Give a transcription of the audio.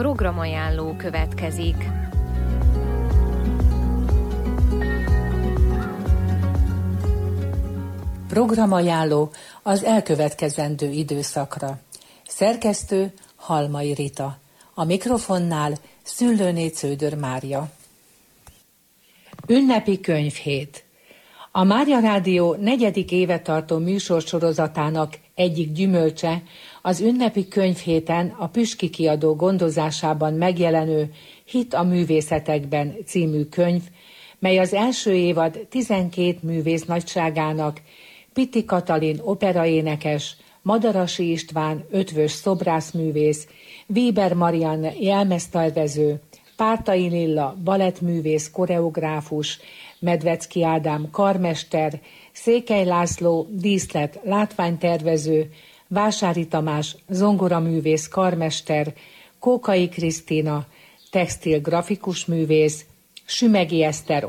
Programajánló következik. Programajánló az elkövetkezendő időszakra. Szerkesztő Halmai Rita. A mikrofonnál Szüllőné Cződör Mária. Ünnepi könyvhét. A Mária Rádió 4. éve tartó műsorsorozatának egyik gyümölcse az ünnepi könyvhéten a Püspöki Kiadó gondozásában megjelenő Hit a művészetekben című könyv, mely az első évad 12 művész nagyságának, Pitti Katalin operaénekes, Madarasi István ötvös szobrászművész, Weber Marianne jelmeztervező, Pártai Lilla balettművész koreográfus, Medvecki Ádám karmester, Székely László díszlet látványtervező, Vásári Tamás zongoraművész karmester, Kókai Krisztina textil grafikus művész, Sümegi Eszter